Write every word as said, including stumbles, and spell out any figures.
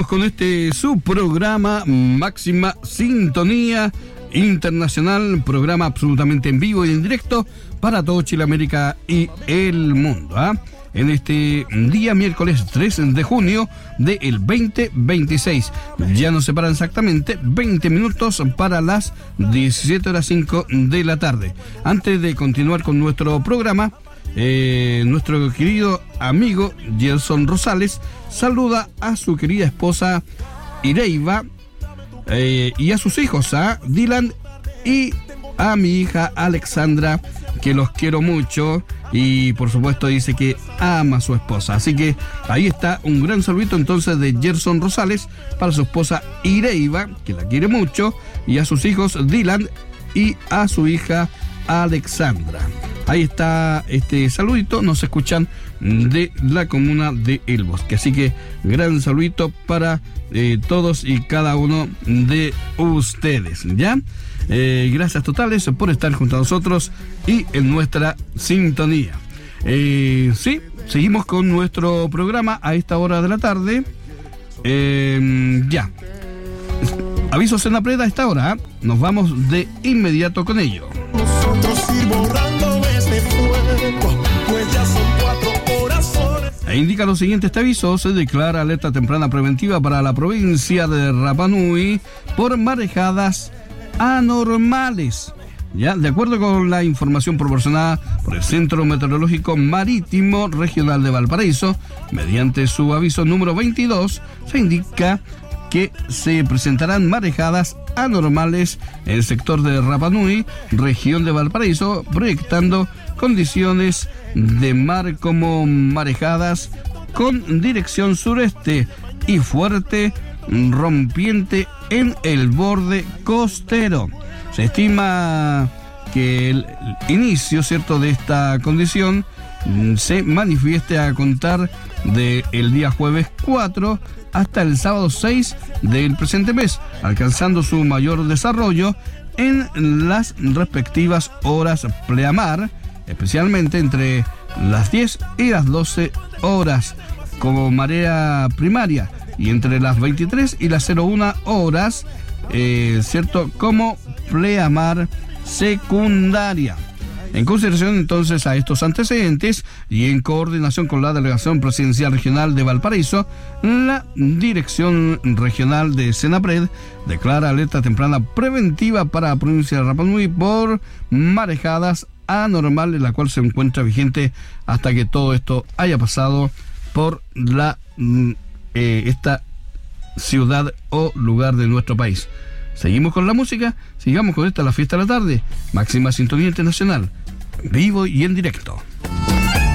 seguimos con este su programa Máxima Sintonía Internacional, programa absolutamente en vivo y en directo para todo Chile, América y el mundo, ¿eh? En este día miércoles tres de junio del veinte veintiséis. Ya nos separan exactamente veinte minutos para las diecisiete horas cinco de la tarde. Antes de continuar con nuestro programa, eh, nuestro querido amigo Gerson Rosales saluda a su querida esposa Ireiva eh, y a sus hijos, a Dylan y a mi hija Alexandra, que los quiero mucho, y por supuesto dice que ama a su esposa. Así que ahí está un gran saludito entonces de Gerson Rosales para su esposa Ireiva, que la quiere mucho, y a sus hijos Dylan y a su hija Alexandra. Ahí está este saludito, nos escuchan de la comuna de El Bosque. Así que gran saludito para eh, todos y cada uno de ustedes, ¿ya? Eh, gracias totales por estar junto a nosotros y en nuestra sintonía. Eh, sí, seguimos con nuestro programa a esta hora de la tarde. Eh, ya. Avisos en la preda a esta hora. Nos vamos de inmediato con ello. Nosotros ir borrando este fuego, pues ya son cuatro horas. E indica lo siguiente este aviso: se declara alerta temprana preventiva para la provincia de Rapa Nui por marejadas anormales. Ya, de acuerdo con la información proporcionada por el Centro Meteorológico Marítimo Regional de Valparaíso, mediante su aviso número veintidós, se indica que se presentarán marejadas anormales en el sector de Rapa Nui, región de Valparaíso, proyectando condiciones de mar como marejadas con dirección sureste y fuerte rompiente en el borde costero. Se estima que el inicio, ¿cierto?, de esta condición se manifieste a contar del día jueves cuatro hasta el sábado seis del presente mes, alcanzando su mayor desarrollo en las respectivas horas pleamar, especialmente entre las diez y las doce horas como marea primaria, y entre las veintitrés y las cero una horas, eh, ¿cierto?, como pleamar secundaria. En consideración entonces a estos antecedentes y en coordinación con la Delegación Presidencial Regional de Valparaíso, la Dirección Regional de Senapred declara alerta temprana preventiva para la provincia de Rapa Nui por marejadas anormales, la cual se encuentra vigente hasta que todo esto haya pasado por la eh, esta ciudad o lugar de nuestro país. Seguimos con la música, sigamos con esta, la fiesta de la tarde, máxima sintonía internacional, vivo y en directo.